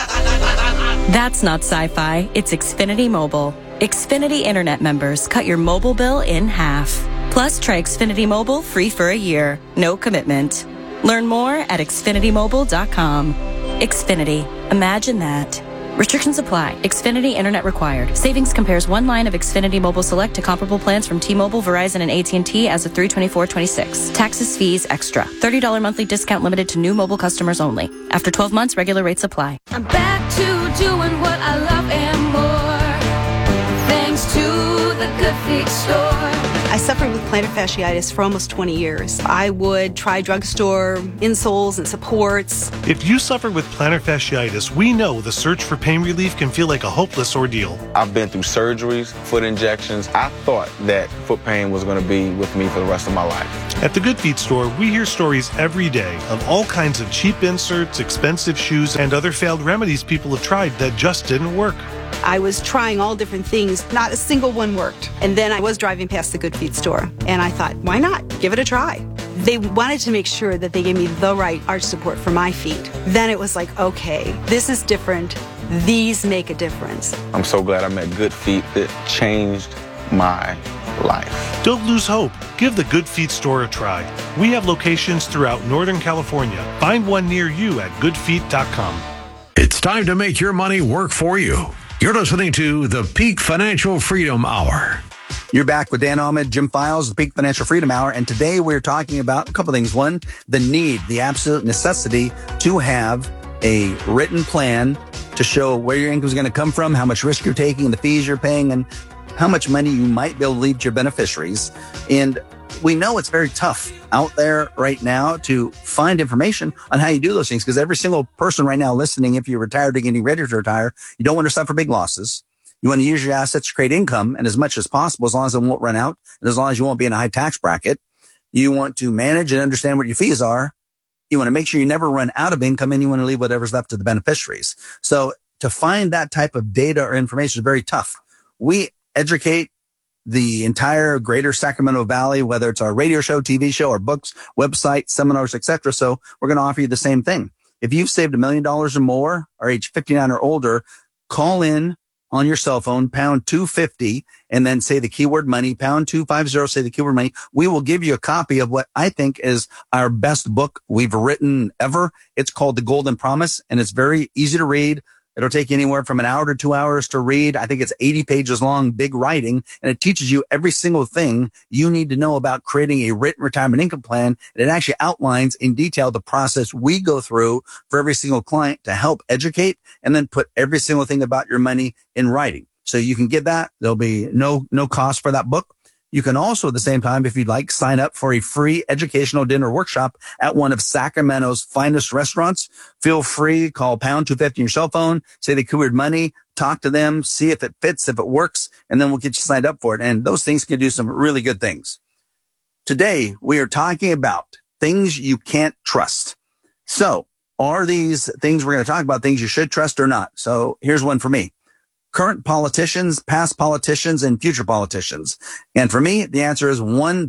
That's not sci-fi. It's Xfinity Mobile. Xfinity Internet members cut your mobile bill in half. Plus, try Xfinity Mobile free for a year. No commitment. Learn more at XfinityMobile.com. Xfinity. Imagine that. Restrictions apply. Xfinity Internet required. Savings compares one line of Xfinity Mobile Select to comparable plans from T-Mobile, Verizon, and AT&T as of 3/24/26. Taxes, fees, extra. $30 monthly discount limited to new mobile customers only. After 12 months, regular rates apply. I'm back to doing what I love and more. Thanks to the Good Feet store. I suffered with plantar fasciitis for almost 20 years. I would try drugstore insoles and supports. If you suffer with plantar fasciitis, we know the search for pain relief can feel like a hopeless ordeal. I've been through surgeries, foot injections. I thought that foot pain was going to be with me for the rest of my life. At the Good Feet store, we hear stories every day of all kinds of cheap inserts, expensive shoes, and other failed remedies people have tried that just didn't work. I was trying all different things. Not a single one worked. And then I was driving past the Good Feet store, and I thought, why not? Give it a try. They wanted to make sure that they gave me the right arch support for my feet. Then it was like, okay, this is different. These make a difference. I'm so glad I met Good Feet. It changed my life. Don't lose hope. Give the Good Feet store a try. We have locations throughout Northern California. Find one near you at goodfeet.com. It's time to make your money work for you. You're listening to the Peak Financial Freedom Hour. You're back with Dan Ahmed, Jim Files, the Peak Financial Freedom Hour, and today we're talking about a couple things. One, the need, the absolute necessity to have a written plan to show where your income is going to come from, how much risk you're taking, the fees you're paying, and how much money you might be able to leave to your beneficiaries. And we know it's very tough out there right now to find information on how you do those things, because every single person right now listening, if you're retired or getting ready to retire, you don't want to suffer big losses. You want to use your assets to create income, and as much as possible, as long as it won't run out, and as long as you won't be in a high tax bracket. You want to manage and understand what your fees are. You want to make sure you never run out of income, and you want to leave whatever's left to the beneficiaries. So to find that type of data or information is very tough. We educate the entire greater Sacramento Valley, whether it's our radio show, TV show, or books, website, seminars, etc. So we're going to offer you the same thing. If you've saved $1 million or more, or age 59 or older, call in on your cell phone, pound 250, and then say the keyword money, pound 250, say the keyword money. We will give you a copy of what I think is our best book we've written ever. It's called The Golden Promise, and it's very easy to read. It'll take you anywhere from an hour to 2 hours to read. I think it's 80 pages long, big writing, and it teaches you every single thing you need to know about creating a written retirement income plan. And it actually outlines in detail the process we go through for every single client to help educate and then put every single thing about your money in writing. So you can get that. There'll be no cost for that book. You can also, at the same time, if you'd like, sign up for a free educational dinner workshop at one of Sacramento's finest restaurants. Feel free, call pound 250 on your cell phone, say the keyword money, talk to them, see if it fits, if it works, and then we'll get you signed up for it. And those things can do some really good things. Today, we are talking about things you can't trust. So, are these things we're going to talk about things you should trust or not? So, here's one for me. Current politicians, past politicians, and future politicians. And for me, the answer is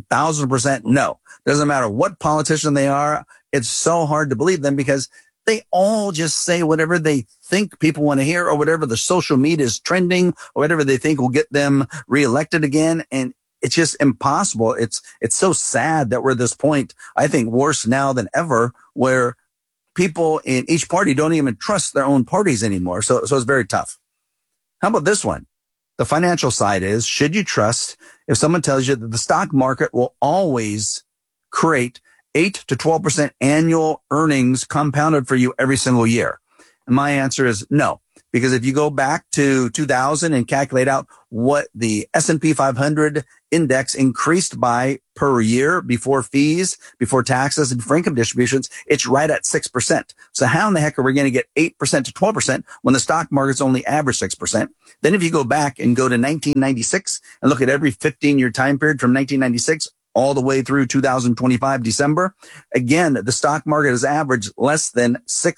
1,000% no. Doesn't matter what politician they are. It's so hard to believe them because they all just say whatever they think people want to hear or whatever the social media is trending or whatever they think will get them reelected again. And it's just impossible. It's so sad that we're at this point, I think worse now than ever, where people in each party don't even trust their own parties anymore. So it's very tough. How about this one? The financial side is, should you trust if someone tells you that the stock market will always create 8 to 12% annual earnings compounded for you every single year? And my answer is no, because if you go back to 2000 and calculate out what the S&P 500 index increased by per year before fees, before taxes, and before income distributions, it's right at 6%. So how in the heck are we going to get 8% to 12% when the stock market's only average 6%? Then if you go back and go to 1996 and look at every 15-year time period from 1996 all the way through 2025 December, again, the stock market has averaged less than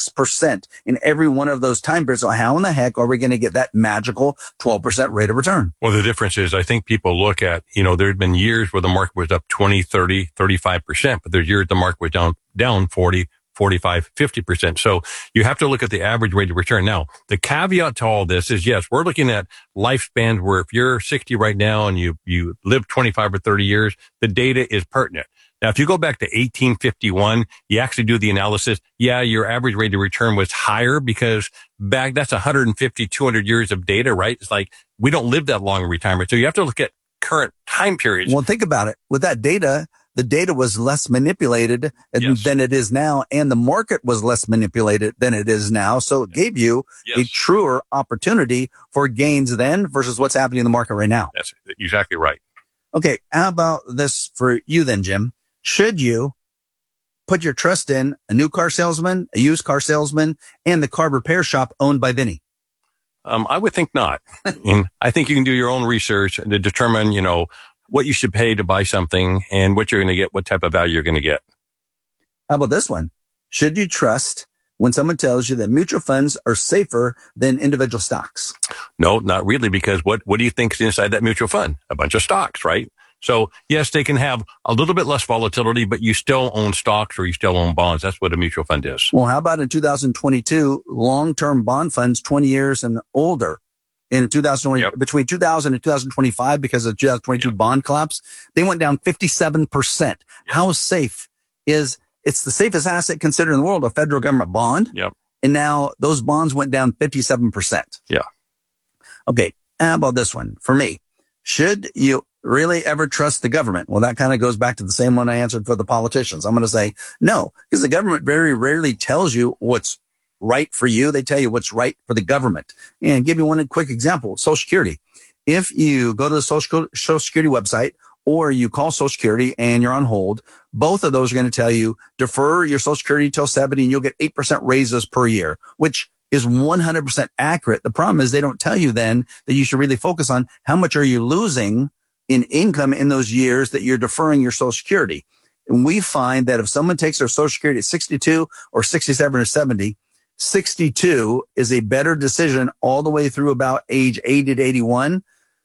6% in every one of those time periods. So how in the heck are we going to get that magical 12% rate of return? Well, the difference is I think people look at, there had been years where the market was up 20, 30, 35%, but there's years the market was down 40, 45, 50%. So you have to look at the average rate of return. Now, the caveat to all this is, yes, we're looking at lifespans where if you're 60 right now and you live 25 or 30 years, the data is pertinent. Now, if you go back to 1851, you actually do the analysis. Yeah, your average rate of return was higher because that's 150, 200 years of data, right? It's like we don't live that long in retirement. So you have to look at current time periods. Well, think about it. With that data, the data was less manipulated than it is now, and the market was less manipulated than it is now. So it gave you a truer opportunity for gains then versus what's happening in the market right now. That's exactly right. Okay, how about this for you then, Jim? Should you put your trust in a new car salesman, a used car salesman, and the car repair shop owned by Vinny? I would think not. And I think you can do your own research to determine, what you should pay to buy something and what you're going to get, what type of value you're going to get. How about this one? Should you trust when someone tells you that mutual funds are safer than individual stocks? No, not really, because what do you think is inside that mutual fund? A bunch of stocks, right? So yes, they can have a little bit less volatility, but you still own stocks or you still own bonds. That's what a mutual fund is. Well, how about in 2022, long-term bond funds, 20 years and older, in 2020, between 2000 and 2025, because of 2022 bond collapse, they went down 57%. How safe it's the safest asset considered in the world, a federal government bond. Yep. And now those bonds went down 57%. Yeah. Okay. How about this one? For me, should you really ever trust the government? Well, that kind of goes back to the same one I answered for the politicians. I'm going to say no, because the government very rarely tells you what's right for you. They tell you what's right for the government. And give you one quick example, Social Security. If you go to the Social Security website or you call Social Security and you're on hold, both of those are going to tell you defer your Social Security till 70 and you'll get 8% raises per year, which is 100% accurate. The problem is they don't tell you then that you should really focus on how much are you losing in income in those years that you're deferring your Social Security. And we find that if someone takes their Social Security at 62 or 67 or 70, 62 is a better decision all the way through about age 80 to 81.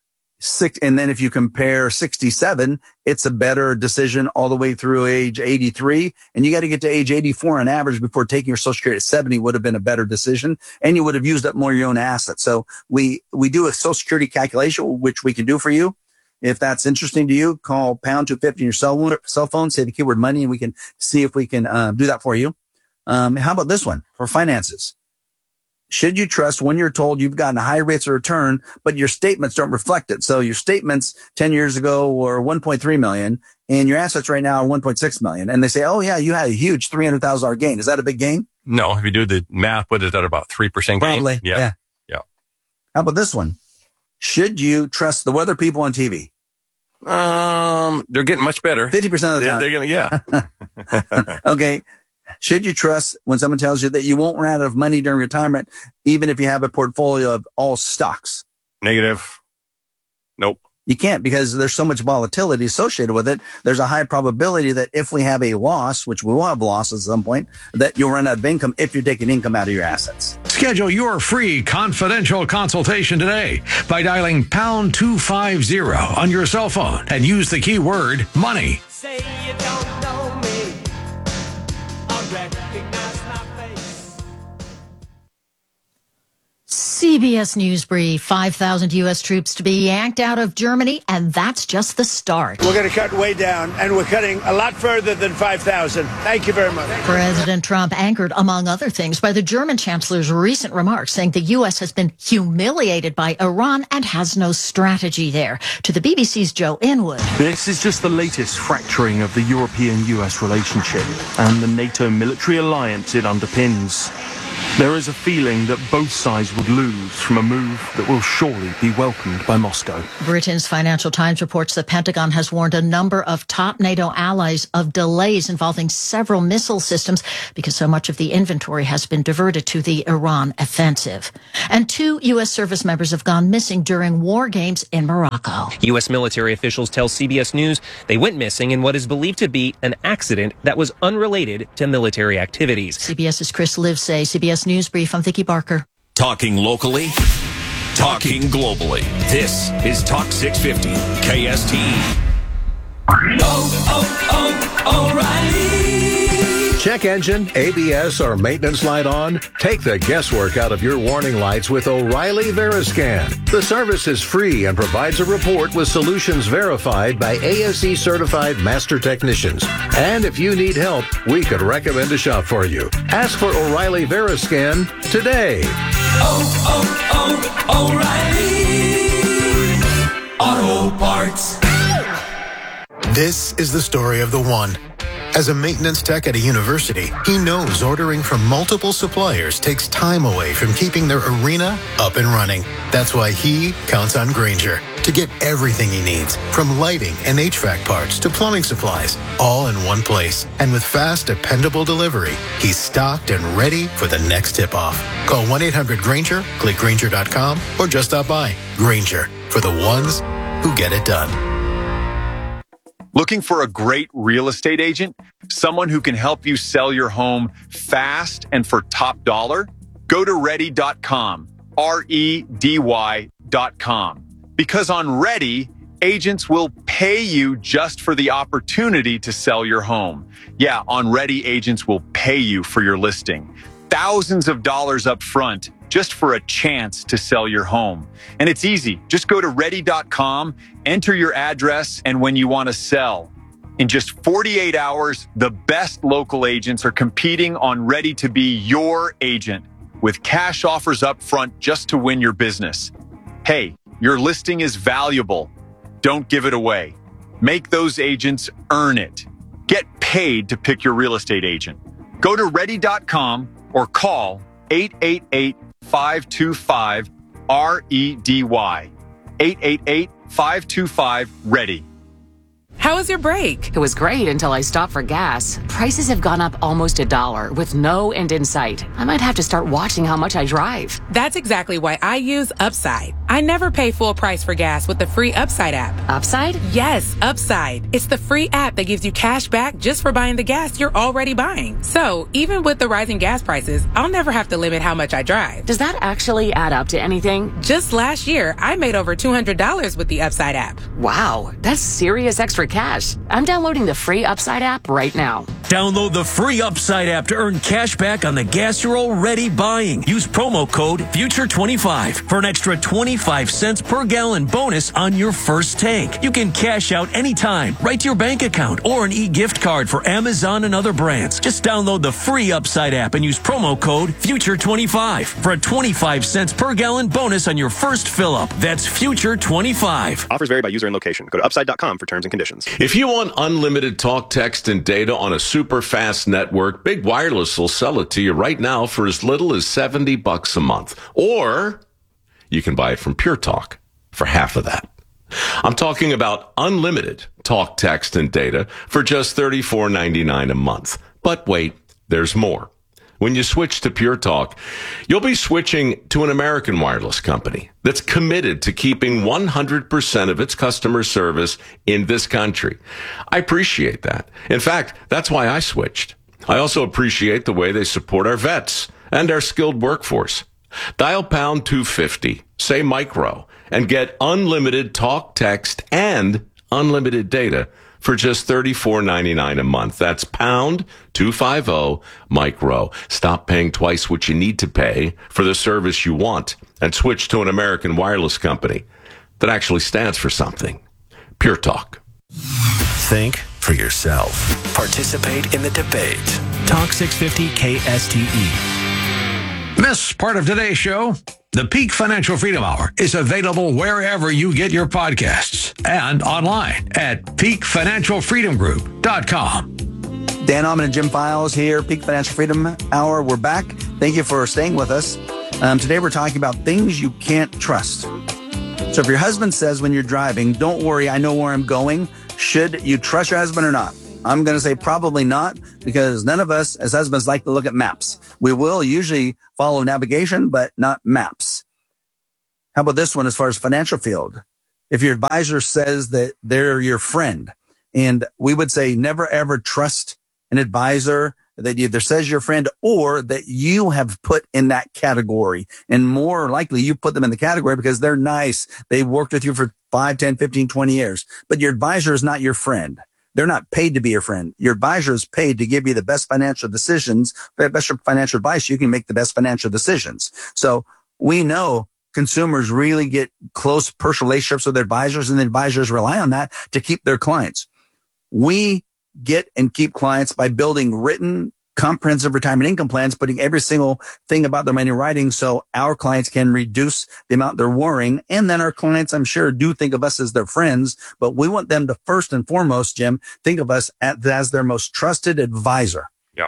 And then if you compare 67, it's a better decision all the way through age 83. And you got to get to age 84 on average before taking your Social Security at 70 would have been a better decision. And you would have used up more of your own assets. So we do a Social Security calculation, which we can do for you. If that's interesting to you, call pound 250 on your cell phone, say the keyword money, and we can see if we can do that for you. How about this one for finances? Should you trust when you're told you've gotten high rates of return, but your statements don't reflect it? So your statements 10 years ago were 1.3 million and your assets right now are 1.6 million. And they say, oh yeah, you had a huge $300,000 gain. Is that a big gain? No. If you do the math, what is that, about 3% gain? Probably. Yeah. Yeah. How about this one? Should you trust the weather people on TV? They're getting much better. 50% of the time. They're gonna, Okay. Should you trust when someone tells you that you won't run out of money during retirement, even if you have a portfolio of all stocks? Negative. Nope. You can't, because there's so much volatility associated with it. There's a high probability that if we have a loss, which we will have losses at some point, that you'll run out of income if you're taking income out of your assets. Schedule your free confidential consultation today by dialing pound 250 on your cell phone and use the keyword money. Say you don't know me. I'll recognize my face. CBS News brief, 5,000 U.S. troops to be yanked out of Germany, and that's just the start. We're going to cut way down, and we're cutting a lot further than 5,000. Thank you very much. President Trump anchored, among other things, by the German chancellor's recent remarks saying the U.S. has been humiliated by Iran and has no strategy there. To the BBC's Joe Inwood. This is just the latest fracturing of the European-US relationship and the NATO military alliance it underpins. There is a feeling that both sides would lose from a move that will surely be welcomed by Moscow. Britain's Financial Times reports the Pentagon has warned a number of top NATO allies of delays involving several missile systems because so much of the inventory has been diverted to the Iran offensive. And 2 U.S. service members have gone missing during war games in Morocco. U.S. military officials tell CBS News they went missing in what is believed to be an accident that was unrelated to military activities. CBS's Chris Livesay, CBS News Brief. I'm Vicki Barker. Talking locally, talking globally. This is Talk 650 KSTE. O'Reilly. Check engine, ABS, or maintenance light on? Take the guesswork out of your warning lights with O'Reilly Veriscan. The service is free and provides a report with solutions verified by ASE certified master technicians. And if you need help, we could recommend a shop for you. Ask for O'Reilly Veriscan today. O'Reilly Auto Parts. This is the story of the one. As a maintenance tech at a university, he knows ordering from multiple suppliers takes time away from keeping their arena up and running. That's why he counts on Grainger to get everything he needs, from lighting and HVAC parts to plumbing supplies, all in one place. And with fast, dependable delivery, he's stocked and ready for the next tip-off. Call 1-800-GRAINGER, click Grainger.com, or just stop by. Grainger, for the ones who get it done. Looking for a great real estate agent? Someone who can help you sell your home fast and for top dollar? Go to Ready.com, REDY.com. Because on Ready, agents will pay you just for the opportunity to sell your home. Yeah, on Ready, agents will pay you for your listing. Thousands of dollars up front just for a chance to sell your home. And it's easy. Just go to Ready.com, enter your address, and when you want to sell. In just 48 hours, the best local agents are competing on Ready to be your agent with cash offers up front just to win your business. Hey, your listing is valuable. Don't give it away. Make those agents earn it. Get paid to pick your real estate agent. Go to Ready.com or call 888-525-REDY. 888-525-READY. How was your break? It was great until I stopped for gas. Prices have gone up almost $1 with no end in sight. I might have to start watching how much I drive. That's exactly why I use Upside. I never pay full price for gas with the free Upside app. Upside? Yes, Upside. It's the free app that gives you cash back just for buying the gas you're already buying. So even with the rising gas prices, I'll never have to limit how much I drive. Does that actually add up to anything? Just last year, I made over $200 with the Upside app. Wow, that's serious extra cash. I'm downloading the free Upside app right now. Download the free Upside app to earn cash back on the gas you're already buying. Use promo code FUTURE25 for an extra 25 cents per gallon bonus on your first tank. You can cash out anytime, right to your bank account, or an e-gift card for Amazon and other brands. Just download the free Upside app and use promo code FUTURE25 for a 25 cents per gallon bonus on your first fill-up. That's FUTURE25. Offers vary by user and location. Go to upside.com for terms and conditions. If you want unlimited talk, text, and data on a super fast network, Big Wireless will sell it to you right now for as little as $70 a month. Or you can buy it from Pure Talk for half of that. I'm talking about unlimited talk, text, and data for just $34.99 a month. But wait, there's more. When you switch to Pure Talk, you'll be switching to an American wireless company that's committed to keeping 100% of its customer service in this country. I appreciate that. In fact, that's why I switched. I also appreciate the way they support our vets and our skilled workforce. Dial pound 250, say micro, and get unlimited talk, text, and unlimited data for just $34.99 a month. That's pound 250 micro. Stop paying twice what you need to pay for the service you want and switch to an American wireless company that actually stands for something. Pure Talk. Think for yourself. Participate in the debate. Talk 650 KSTE. Miss part of today's show? The Peak Financial Freedom Hour is available wherever you get your podcasts and online at peakfinancialfreedomgroup.com. Dan Allman and Jim Files here, Peak Financial Freedom Hour. We're back. Thank you for staying with us. Today we're talking about things you can't trust. So if your husband says when you're driving, don't worry, I know where I'm going, should you trust your husband or not? I'm going to say probably not, because none of us as husbands like to look at maps. We will usually follow navigation, but not maps. How about this one as far as financial field? If your advisor says that they're your friend, and we would say never ever trust an advisor that either says your friend or that you have put in that category. And more likely you put them in the category because they're nice. They've worked with you for 5, 10, 15, 20 years, but your advisor is not your friend. They're not paid to be your friend. Your advisor is paid to give you the best financial decisions, the best financial advice. You can make the best financial decisions. So we know consumers really get close personal relationships with their advisors, and the advisors rely on that to keep their clients. We get and keep clients by building written comprehensive retirement income plans, putting every single thing about their money in writing so our clients can reduce the amount they're worrying. And then our clients, I'm sure, do think of us as their friends, but we want them to first and foremost, Jim, think of us as their most trusted advisor. Yeah.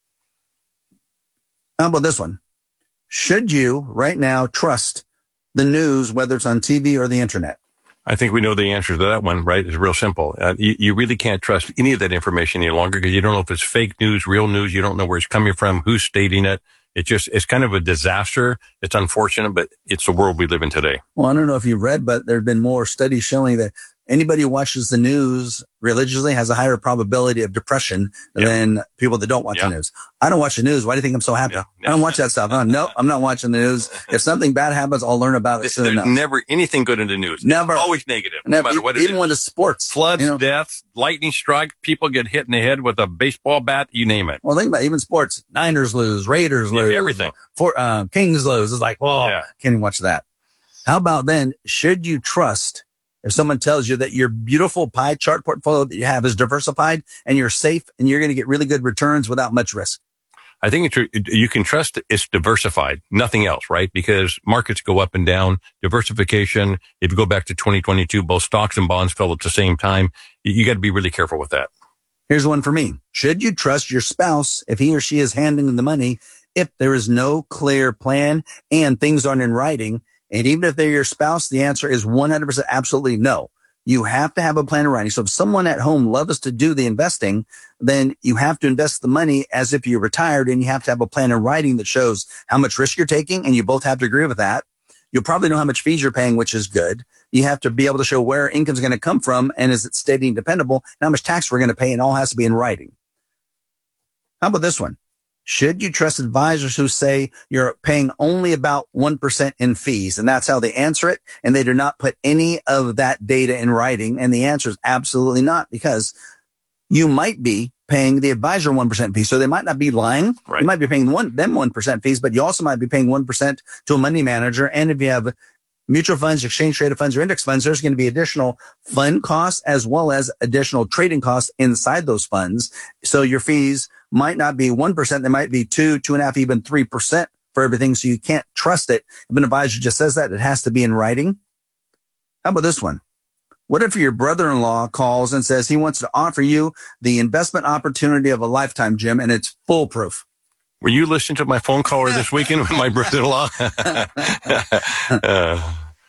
How about this one? Should you right now trust the news, whether it's on TV or the internet? I think we know the answer to that one, right? It's real simple. You really can't trust any of that information any longer because you don't know if it's fake news, real news. You don't know where it's coming from, who's stating it. It's kind of a disaster. It's unfortunate, but it's the world we live in today. Well, I don't know if you read, but there have been more studies showing that anybody who watches the news religiously has a higher probability of depression than people that don't watch the news. I don't watch the news. Why do you think I'm so happy? I don't watch that stuff. No, I'm not watching the news. If something bad happens, I'll learn about it soon enough. There's never anything good in the news. Never. It's always negative. Never. No matter what it is. Even when it's sports. Floods, deaths, lightning strike, people get hit in the head with a baseball bat, you name it. Well, think about it. Even sports. Niners lose, Raiders lose. Everything. Kings lose. It's like, can't even watch that. How about then, should you trust if someone tells you that your beautiful pie chart portfolio that you have is diversified and you're safe and you're going to get really good returns without much risk? I think you can trust it's diversified, nothing else, right? Because markets go up and down. Diversification, if you go back to 2022, both stocks and bonds fell at the same time. You got to be really careful with that. Here's one for me. Should you trust your spouse if he or she is handling the money if there is no clear plan and things aren't in writing? And even if they're your spouse, the answer is 100% absolutely no. You have to have a plan in writing. So if someone at home loves to do the investing, then you have to invest the money as if you're retired, and you have to have a plan in writing that shows how much risk you're taking, and you both have to agree with that. You'll probably know how much fees you're paying, which is good. You have to be able to show where income's going to come from, and is it steady and dependable, and how much tax we're going to pay, and all has to be in writing. How about this one? Should you trust advisors who say you're paying only about 1% in fees? And that's how they answer it. And they do not put any of that data in writing. And the answer is absolutely not, because you might be paying the advisor 1% fee. So they might not be lying. Right. You might be paying them 1% fees, but you also might be paying 1% to a money manager. And if you have mutual funds, exchange traded funds, or index funds, there's going to be additional fund costs as well as additional trading costs inside those funds. So your fees might not be 1%. They might be 2, 2.5, even 3% for everything. So you can't trust it. If an advisor just says that, it has to be in writing. How about this one? What if your brother-in-law calls and says he wants to offer you the investment opportunity of a lifetime, Jim, and it's foolproof? Were you listening to my phone caller this weekend with my brother-in-law?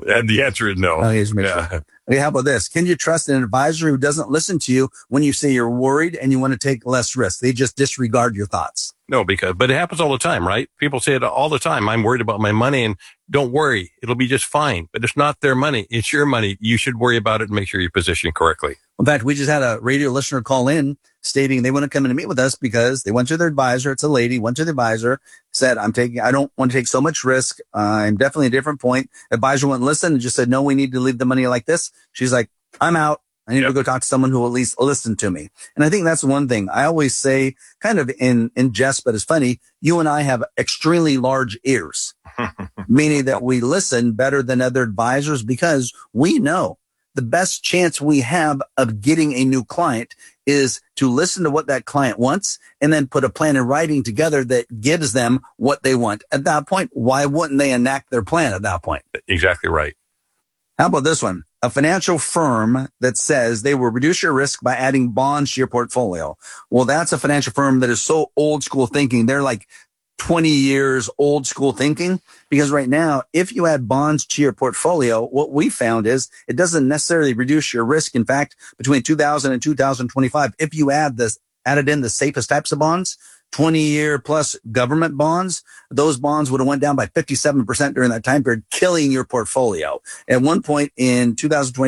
And the answer is no. Okay, how about this? Can you trust an advisor who doesn't listen to you when you say you're worried and you want to take less risk? They just disregard your thoughts. No, but it happens all the time, right? People say it all the time. I'm worried about my money, and don't worry, it'll be just fine. But it's not their money. It's your money. You should worry about it and make sure you're positioned correctly. In fact, we just had a radio listener call in stating they want to come in and meet with us because they went to their advisor. It's a lady, went to the advisor, said, I don't want to take so much risk. I'm definitely at a different point. Advisor wouldn't listen and just said, no, we need to leave the money like this. She's like, I'm out. I need to go talk to someone who will at least listen to me. And I think that's one thing I always say, kind of in jest, but it's funny. You and I have extremely large ears, meaning that we listen better than other advisors because we know the best chance we have of getting a new client is to listen to what that client wants and then put a plan in writing together that gives them what they want. At that point, why wouldn't they enact their plan at that point? Exactly right. How about this one? A financial firm that says they will reduce your risk by adding bonds to your portfolio. Well, that's a financial firm that is so old school thinking. They're like 20 years old school thinking, because right now, if you add bonds to your portfolio, what we found is it doesn't necessarily reduce your risk. In fact, between 2000 and 2025, if you added in the safest types of bonds, 20-year plus government bonds, those bonds would have went down by 57% during that time period, killing your portfolio. At one point in 2020,